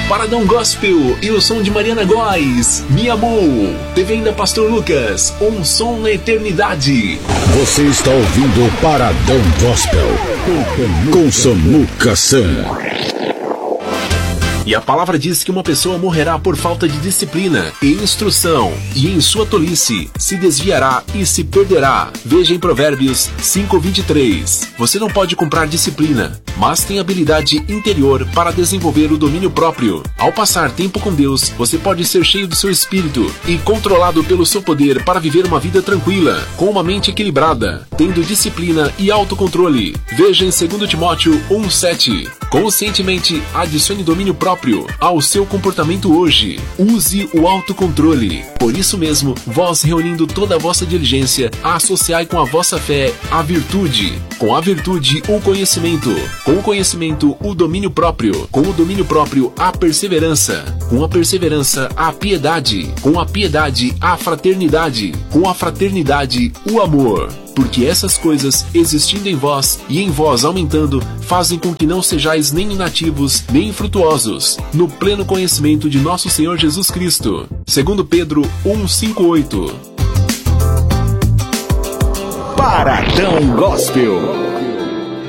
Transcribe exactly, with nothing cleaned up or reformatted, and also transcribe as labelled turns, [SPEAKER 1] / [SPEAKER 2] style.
[SPEAKER 1] Paradão Gospel e o som de Mariana Góes, Me Amou. Teve ainda Pastor Lucas, Um Som na Eternidade.
[SPEAKER 2] Você está ouvindo o Paradão Gospel com Samuca Sam.
[SPEAKER 1] E a palavra diz que uma pessoa morrerá por falta de disciplina e instrução, e em sua tolice se desviará e se perderá. Veja em Provérbios cinco, vinte e três. Você não pode comprar disciplina, mas tem habilidade interior para desenvolver o domínio próprio. Ao passar tempo com Deus, você pode ser cheio do seu espírito e controlado pelo seu poder para viver uma vida tranquila, com uma mente equilibrada, tendo disciplina e autocontrole. Veja em dois Timóteo um, sete. Conscientemente adicione domínio próprio ao seu comportamento hoje. Use o autocontrole. Por isso mesmo, vós reunindo toda a vossa diligência, associai com a vossa fé a virtude. Com a virtude, o conhecimento. Com o conhecimento, o domínio próprio. Com o domínio próprio, a perseverança. Com a perseverança, a piedade. Com a piedade, a fraternidade. Com a fraternidade, o amor. Porque essas coisas, existindo em vós e em vós aumentando, fazem com que não sejais nem inativos, nem infrutuosos, no pleno conhecimento de nosso Senhor Jesus Cristo. Segundo Pedro um, cinco, oito.
[SPEAKER 2] Paradão Gospel.